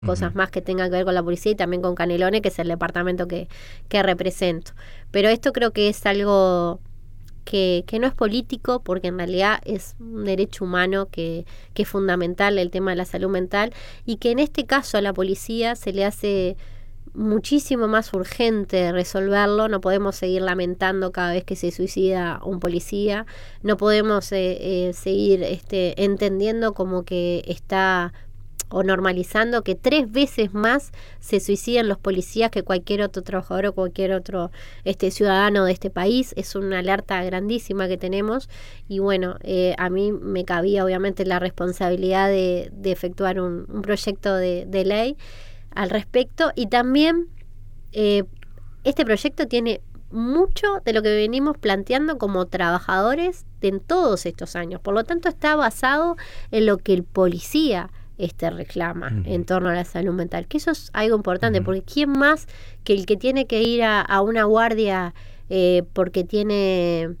cosas más que tengan que ver con la policía y también con Canelones, que es el departamento que represento. Pero esto creo que es algo que no es político, porque en realidad es un derecho humano que es fundamental, el tema de la salud mental, y que en este caso a la policía se le hace muchísimo más urgente resolverlo. No podemos seguir lamentando cada vez que se suicida un policía, no podemos seguir entendiendo como que está o normalizando que 3 veces más se suicidan los policías que cualquier otro trabajador o cualquier otro ciudadano de este país. Es una alerta grandísima que tenemos y bueno, a mí me cabía obviamente la responsabilidad de efectuar un proyecto de ley al respecto, y también este proyecto tiene mucho de lo que venimos planteando como trabajadores en todos estos años, por lo tanto está basado en lo que el policía reclama en torno a la salud mental, que eso es algo importante, porque ¿quién más que el que tiene que ir a una guardia porque tiene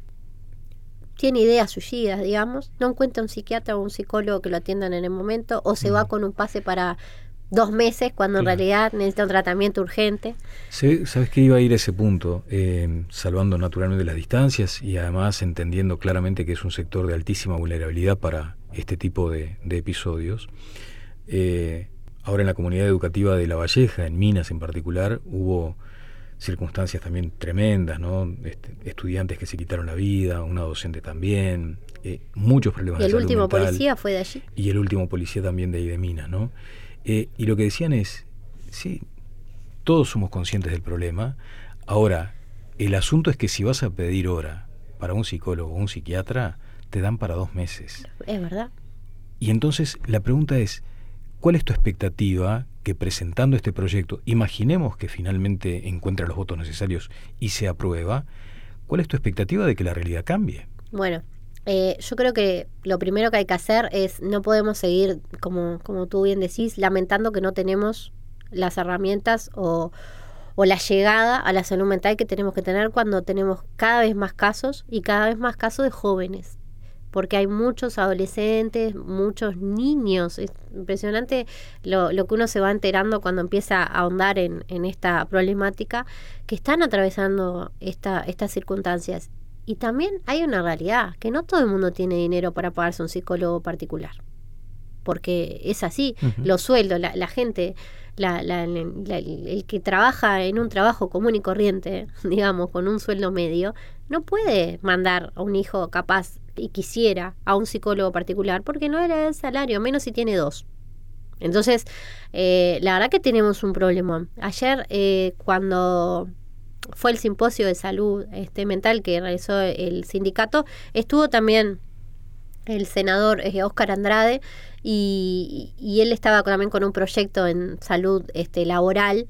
ideas suicidas, digamos, no encuentra un psiquiatra o un psicólogo que lo atiendan en el momento, o se va con un pase para 2 meses cuando en realidad necesita un tratamiento urgente? Sí, ¿sabes qué? Iba a ir a ese punto, salvando naturalmente las distancias y además entendiendo claramente que es un sector de altísima vulnerabilidad para este tipo de episodios. Ahora en la comunidad educativa de La Valleja, en Minas en particular, hubo circunstancias también tremendas, ¿no? Estudiantes que se quitaron la vida, una docente también, muchos problemas de salud mental. ¿Y el último policía fue de allí? Y el último policía también de ahí de Minas, ¿no? Y lo que decían es, sí, todos somos conscientes del problema. Ahora, el asunto es que si vas a pedir hora para un psicólogo o un psiquiatra, te dan para 2 meses. Es verdad. Y entonces la pregunta es, ¿cuál es tu expectativa que presentando este proyecto, imaginemos que finalmente encuentra los votos necesarios y se aprueba, ¿cuál es tu expectativa de que la realidad cambie? Bueno, yo creo que lo primero que hay que hacer es, no podemos seguir, como tú bien decís, lamentando que no tenemos las herramientas o la llegada a la salud mental que tenemos que tener cuando tenemos cada vez más casos y cada vez más casos de jóvenes, porque hay muchos adolescentes, muchos niños. Es impresionante lo que uno se va enterando cuando empieza a ahondar en esta problemática, que están atravesando estas circunstancias. Y también hay una realidad, que no todo el mundo tiene dinero para pagarse un psicólogo particular, porque es así. Los sueldos, la gente, el que trabaja en un trabajo común y corriente, digamos, con un sueldo medio, no puede mandar a un hijo capaz y quisiera a un psicólogo particular, porque no era el salario, menos si tiene 2. Entonces, la verdad que tenemos un problema. Ayer, cuando fue el simposio de salud mental que realizó el sindicato, estuvo también el senador Óscar Andrade, y él estaba también con un proyecto en salud laboral,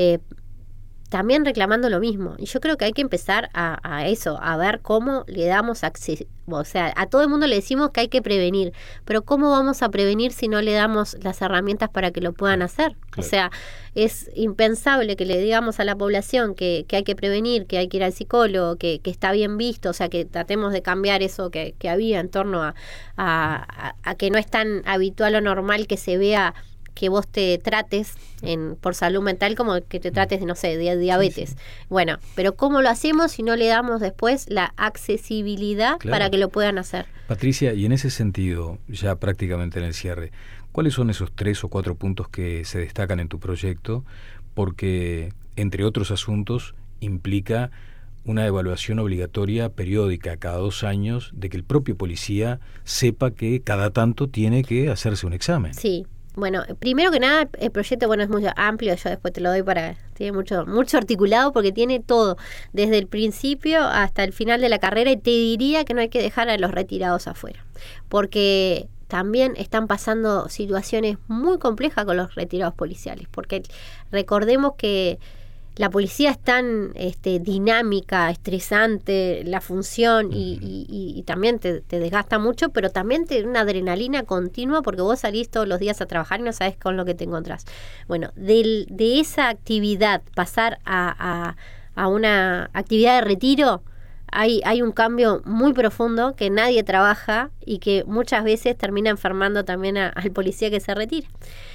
también reclamando lo mismo. Y yo creo que hay que empezar a eso, a ver cómo le damos acceso. O sea, a todo el mundo le decimos que hay que prevenir, pero ¿cómo vamos a prevenir si no le damos las herramientas para que lo puedan hacer? Claro. O sea, es impensable que le digamos a la población que hay que prevenir, que hay que ir al psicólogo, que está bien visto, o sea, que tratemos de cambiar eso que había en torno a que no es tan habitual o normal que se vea que vos te trates por salud mental como que te trates de, no sé, de diabetes. Sí. Bueno, pero ¿cómo lo hacemos si no le damos después la accesibilidad para que lo puedan hacer? Patricia, y en ese sentido, ya prácticamente en el cierre, ¿cuáles son esos 3 o 4 puntos que se destacan en tu proyecto? Porque, entre otros asuntos, implica una evaluación obligatoria periódica cada 2 años de que el propio policía sepa que cada tanto tiene que hacerse un examen. Sí. Bueno, primero que nada, el proyecto es muy amplio, yo después te lo doy tiene mucho articulado, porque tiene todo, desde el principio hasta el final de la carrera, y te diría que no hay que dejar a los retirados afuera, porque también están pasando situaciones muy complejas con los retirados policiales, porque recordemos que la policía es tan dinámica, estresante, la función, y también te desgasta mucho, pero también te da una adrenalina continua, porque vos salís todos los días a trabajar y no sabés con lo que te encontrás. Bueno, de esa actividad pasar a una actividad de retiro, hay un cambio muy profundo que nadie trabaja y que muchas veces termina enfermando también al policía que se retira.